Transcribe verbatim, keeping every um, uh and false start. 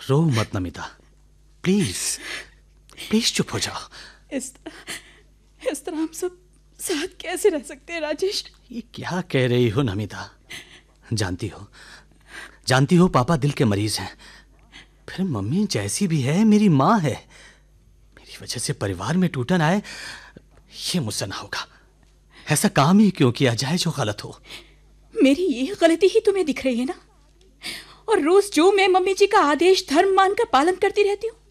रो मत Namita, please please चुप हो जाओ। इस इस तरह हम सब साथ कैसे रह सकते हैं राजेश? ये क्या कह रही हो नमिता? जानती हो जानती हो पापा दिल के मरीज हैं, फिर मम्मी जैसी भी है मेरी माँ है। मेरी वजह से परिवार में टूटन आए, ये मुझसे ना होगा। ऐसा काम ही क्यों किया जाए जो गलत हो? मेरी ये गलती ही तुम्हें दिख रही है ना? और रोज जो मैं मम्मी जी का आदेश धर्म मानकर पालन करती रहती हूँ,